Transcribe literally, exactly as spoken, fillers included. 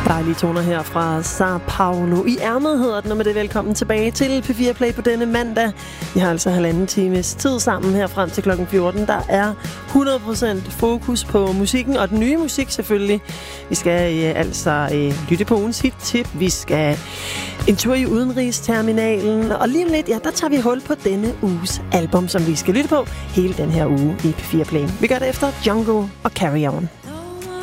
Dejlige toner her fra Sao Paulo. I ærmet hedder den, og med det velkommen tilbage til P fire Play på denne mandag. Vi har altså halvanden times tid sammen her frem til klokken fjorten. Der er hundrede procent fokus på musikken, og den nye musik selvfølgelig. Vi skal øh, altså øh, lytte på ugens hit-tip. Vi skal en tur i udenrigsterminalen, og lige om lidt, ja, der tager vi hul på denne uges album, som vi skal lytte på hele den her uge i P fire Play. Vi gør det efter Django og Carry On.